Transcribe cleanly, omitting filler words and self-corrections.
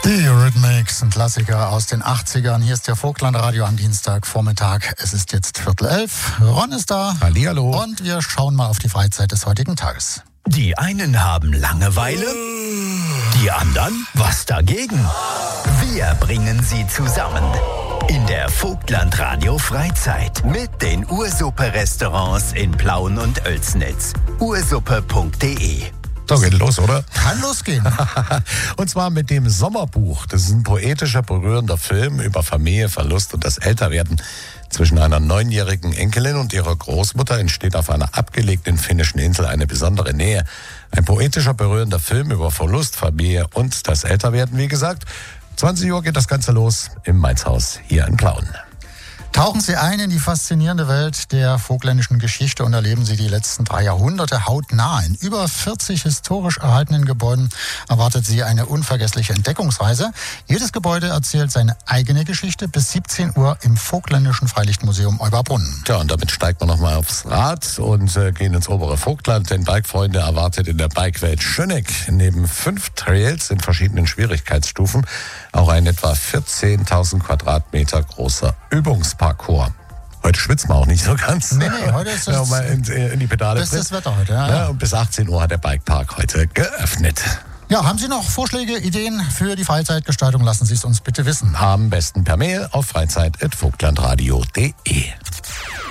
Die Eurythmics, ein Klassiker aus den 80ern. Hier ist der Vogtlandradio am Dienstagvormittag. Es ist jetzt 10:45. Ron ist da. Hallihallo. Und wir schauen mal auf die Freizeit des heutigen Tages. Die einen haben Langeweile, die anderen was dagegen. Wir bringen sie zusammen in der Vogtlandradio Freizeit mit den Ursuppe-Restaurants in Plauen und Oelsnitz. ursuppe.de. So geht los, oder? Kann losgehen. Und zwar mit dem Sommerbuch. Das ist ein poetischer, berührender Film über Familie, Verlust und das Älterwerden. Zwischen einer 9-jährigen Enkelin und ihrer Großmutter entsteht auf einer abgelegenen finnischen Insel eine besondere Nähe. Ein poetischer, berührender Film über Verlust, Familie und das Älterwerden, wie gesagt. 20 Uhr geht das Ganze los im Mainzhaus hier in Plauen. Tauchen Sie ein in die faszinierende Welt der vogtländischen Geschichte und erleben Sie die letzten 3 Jahrhunderte hautnah. In über 40 historisch erhaltenen Gebäuden erwartet Sie eine unvergessliche Entdeckungsreise. Jedes Gebäude erzählt seine eigene Geschichte bis 17 Uhr im Vogtländischen Freilichtmuseum Euberbrunn. Tja, und damit steigt man nochmal aufs Rad und gehen ins obere Vogtland. Denn Bikefreunde erwartet in der Bikewelt Schöneck neben 5 Trails in verschiedenen Schwierigkeitsstufen auch ein etwa 14.000 Quadratmeter großer Übungsparcours. Heute schwitzt man auch nicht so ganz. Nee, heute ist es mal in die Pedale. bestes Wetter heute. Ja. Und bis 18 Uhr hat der Bikepark heute geöffnet. Ja, haben Sie noch Vorschläge, Ideen für die Freizeitgestaltung? Lassen Sie es uns bitte wissen. Am besten per Mail auf freizeit@vogtlandradio.de.